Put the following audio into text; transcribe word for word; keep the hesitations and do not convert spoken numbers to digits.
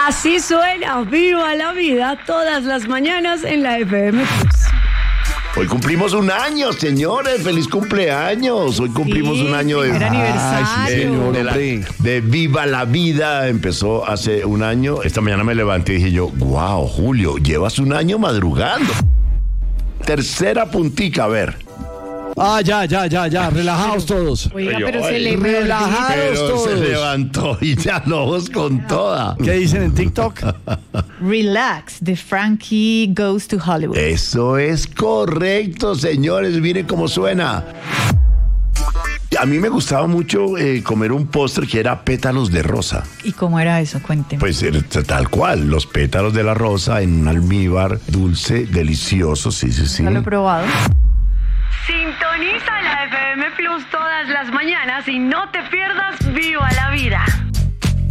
Así suena Viva la Vida todas las mañanas en la F M Plus. Hoy cumplimos un año, señores. ¡Feliz cumpleaños! Hoy cumplimos Sí, un año de, primer aniversario. Ay, sí, señor, de, la- de Viva la Vida. Empezó hace un año. Esta mañana me levanté y dije yo, wow, Julio, llevas un año madrugando. Tercera puntica, a ver. Ah, ya, ya, ya, ya. Relajaos todos. Oiga, Oye, pero se oye, le relajados Pero todos. se levantó y ya los con toda. ¿Qué dicen en TikTok? Relax, de Frankie Goes to Hollywood. Eso es correcto, señores. Miren cómo suena. A mí me gustaba mucho eh, comer un postre que era pétalos de rosa. ¿Y cómo era eso? Cuénteme. Pues era tal cual, los pétalos de la rosa en un almíbar dulce, delicioso, sí, sí, sí. ¿No lo he probado? Sintoniza la F M Plus todas las mañanas y no te pierdas Viva la Vida.